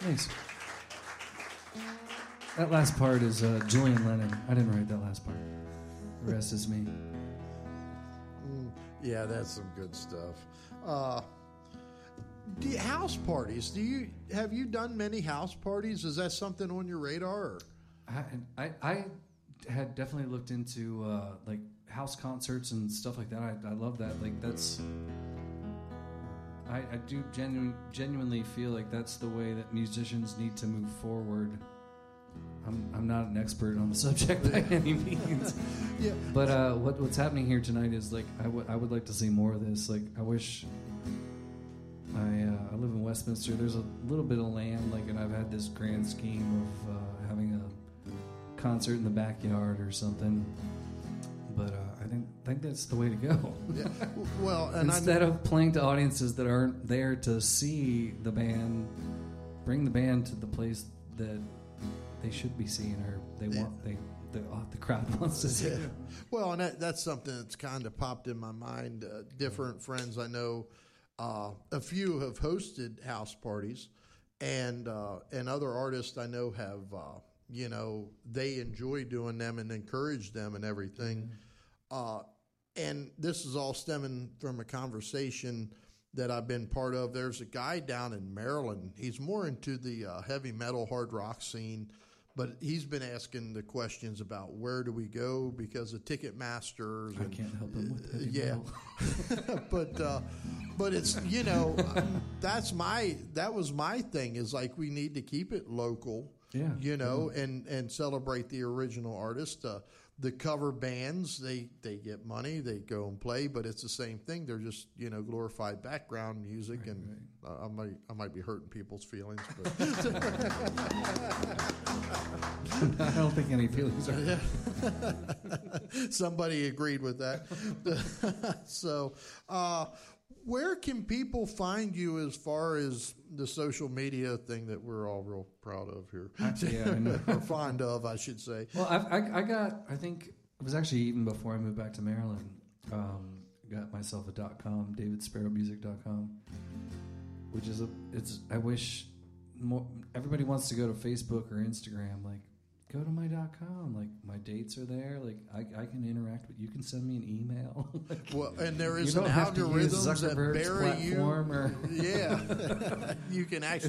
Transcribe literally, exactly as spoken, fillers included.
Thanks. That last part is uh, Julian Lennon. I didn't write that last part. The rest is me. Mm, yeah, that's some good stuff. Uh, do you, house parties? Do you have you done many house parties? Is that something on your radar? Or? I, I I had definitely looked into uh, like house concerts and stuff like that. I, I love that. Like that's. I, I do genu- genuinely feel like that's the way that musicians need to move forward. I'm I'm not an expert on the subject by any means. Yeah. But uh, what what's happening here tonight is like I, w- I would like to see more of this. Like I wish I uh, I live in Westminster. There's a little bit of land, like, and I've had this grand scheme of uh, having a concert in the backyard or something. But uh, I think think that's the way to go. Yeah. Well, and instead I'm, of playing to audiences that aren't there to see the band, bring the band to the place that they should be seeing, or they yeah. want they the, uh, the crowd wants to see. Yeah. Well, and that, that's something that's kind of popped in my mind. Uh, different friends I know, uh, a few have hosted house parties, and uh, and other artists I know have. Uh, you know, they enjoy doing them and encourage them and everything. Mm-hmm. Uh, and this is all stemming from a conversation that I've been part of. There's a guy down in Maryland. He's more into the uh, heavy metal, hard rock scene, but he's been asking the questions about where do we go because of Ticketmasters. I and, can't help him with heavy yeah. metal. but uh, but it's, you know, that's my that was my thing is like we need to keep it local. Yeah, you know, yeah. and, and celebrate the original artist. Uh, the cover bands, they, they get money, they go and play, but it's the same thing. They're just, you know, glorified background music, right, and right. Uh, I might I might be hurting people's feelings, but I don't think any feelings are. Yeah. Somebody agreed with that. So, uh, where can people find you as far as the social media thing that we're all real proud of here? Yeah, I know. Or fond of, I should say. Well, I, I, I got, I think it was actually even before I moved back to Maryland, um, got myself a .com, david sparrow music dot com, which is, a, it's, I wish more, everybody wants to go to Facebook or Instagram, like, go to my .com. Like, my dates are there. Like, I, I can interact with you. Can send me an email. Like, well, and there is you an don't have to use algorithm that Zuckerberg's bury you. Or Yeah, you can actually.